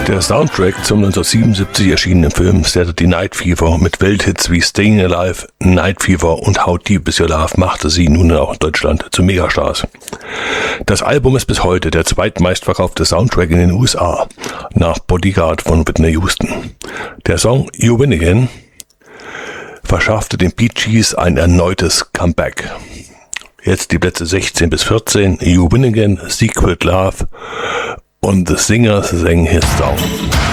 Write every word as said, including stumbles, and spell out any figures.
Der Soundtrack zum neunzehnhundertsiebenundsiebzig erschienenen Film Saturday Night Fever mit Welthits wie Staying Alive, Night Fever und How Deep Is Your Love machte sie nun auch in Deutschland zu Megastars. Das Album ist bis heute der zweitmeistverkaufte Soundtrack in den U S A, nach Bodyguard von Whitney Houston. Der Song You Win Again verschaffte den Bee Gees ein erneutes Comeback. Jetzt die Plätze sechzehn bis vierzehn, You Win Again, Secret Love und The Singer Sang His Song.